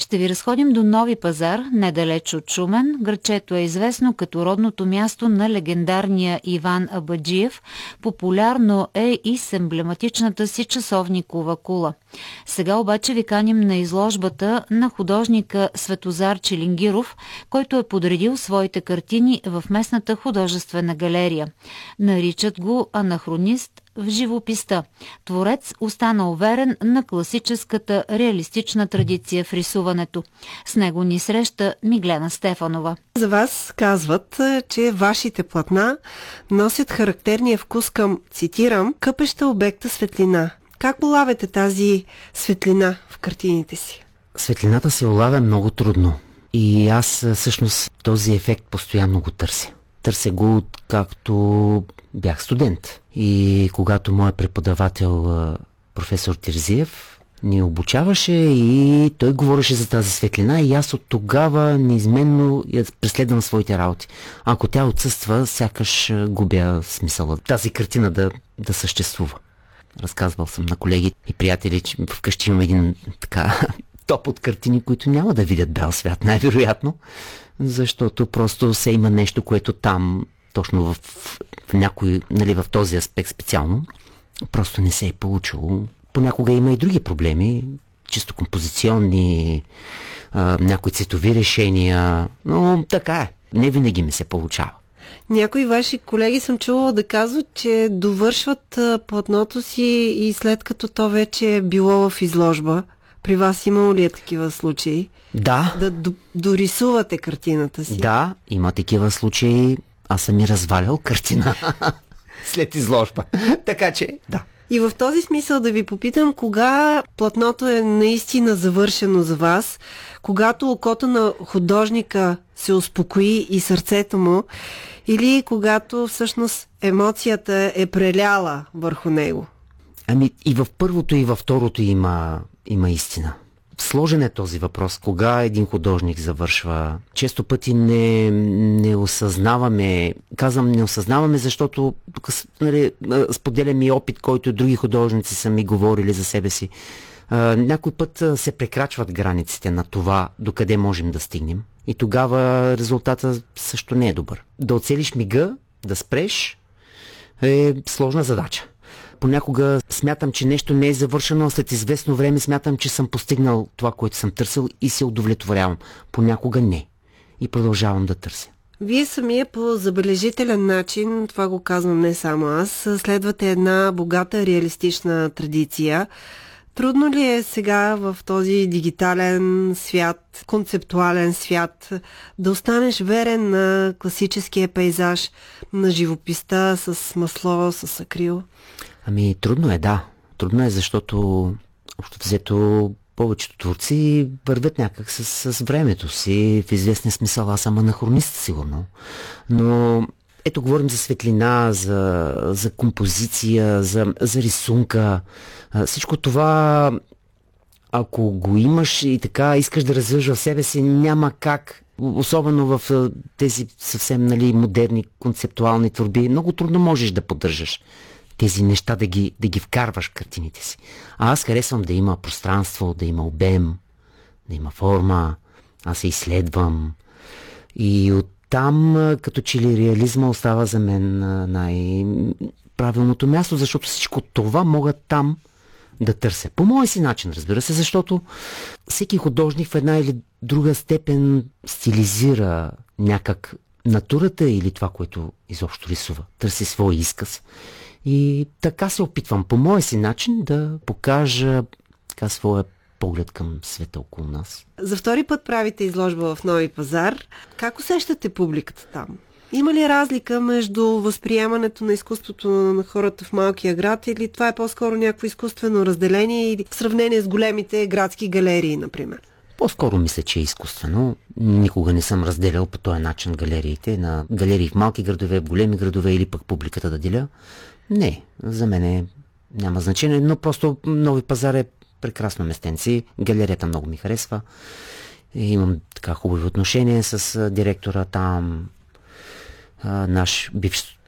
ще ви разходим до Нови пазар, недалеч от Шумен. Градчето е известно като родното място на легендарния Иван Абаджиев. Популярно е и с емблематичната си часовникова кула. Сега обаче ви каним на изложбата на художника Светозар Челингиров, който е подредил своите картини в местната художествена галерия. Наричат го анахронист в живописта. Творец остана уверен на класическата реалистична традиция в рисуването. С него ни среща Миглена Стефанова. За вас казват, че вашите платна носят характерния вкус към, цитирам, къпеща обекта светлина. Как улавяте тази светлина в картините си? Светлината се улавя много трудно. И аз всъщност този ефект постоянно го търся. Търся го откакто бях студент. И когато моят преподавател, професор Терзиев, ни обучаваше и той говореше за тази светлина и аз от тогава неизменно я преследвам своите работи. Ако тя отсъства, сякаш губя смисъла тази картина да съществува. Разказвал съм на колеги и приятели, че вкъщи имам един така топ от картини, които няма да видят бял свят, най-вероятно, защото просто се има нещо, което там, точно в някой, нали, в този аспект специално, просто не се е получило. Понякога има и други проблеми, чисто композиционни, някои цветови решения, но така е. Не винаги ми се получава. Някои ваши колеги съм чувала да казват, че довършват платното си и след като то вече е било в изложба. При вас имало ли е такива случаи? Да. Да дорисувате картината си? Да, има такива случаи. Аз съм и развалял картина след изложба. Така че, да. И в този смисъл да ви попитам, кога платното е наистина завършено за вас, когато окото на художника се успокои и сърцето му, или когато всъщност емоцията е преляла върху него? Ами и в първото и във второто има сложен е този въпрос, кога един художник завършва. Често пъти не осъзнаваме, казвам не осъзнаваме, защото тук, нали, споделям и опит, който други художници са ми говорили за себе си. Някой път се прекрачват границите на това, докъде можем да стигнем. И тогава резултата също не е добър. Да оцелиш мига, да спреш, е сложна задача. Понякога смятам, че нещо не е завършено, а след известно време смятам, че съм постигнал това, което съм търсил и се удовлетворявам. Понякога не. И продължавам да търся. Вие самия по забележителен начин, това го казвам не само аз, следвате една богата реалистична традиция. Трудно ли е сега в този дигитален свят, концептуален свят, да останеш верен на класическия пейзаж, на живописта с масло, с акрил? Ами трудно е, да. Трудно е, защото общо взето повечето творци вървят някак с времето си. В известния смисъл аз съм анахронист, сигурно. Но ето говорим за светлина, за композиция, за рисунка. Всичко това, ако го имаш и така искаш да развиваш в себе си, няма как. Особено в тези съвсем, нали, модерни, концептуални творби. Много трудно можеш да поддържаш тези неща, да ги вкарваш в картините си. А аз харесвам да има пространство, да има обем, да има форма. Аз се изследвам. И оттам, като че ли реализма остава за мен най-правилното място, защото всичко това мога там да търся. По моя си начин, разбира се, защото всеки художник в една или друга степен стилизира някак натурата или това, което изобщо рисува. Търси свой изказ. И така се опитвам по моя си начин да покажа така своя поглед към света около нас. За втори път правите изложба в Нови пазар. Как усещате публиката там? Има ли разлика между възприемането на изкуството на хората в малкия град или това е по-скоро някакво изкуствено разделение или в сравнение с големите градски галерии, например? По-скоро мисля, че е изкуствено. Никога не съм разделял по този начин галериите. На галерии в малки градове, в големи градове или пък публиката да деля. Не, за мен няма значение, но просто Нови пазар е прекрасно местенци. Галерията много ми харесва. И имам така хубави отношения с директора там. Наш бивш